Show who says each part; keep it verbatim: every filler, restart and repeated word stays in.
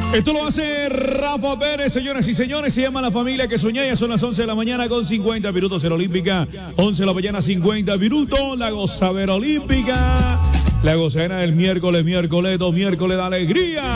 Speaker 1: Esto lo hace Rafa Pérez, señoras y señores. Se llama La Familia que Soñé. Ya son las once de la mañana con cincuenta minutos en la Olímpica. once de la mañana, cincuenta minutos. La gozadera olímpica. La gozadera del miércoles, miércoles, dos miércoles de alegría.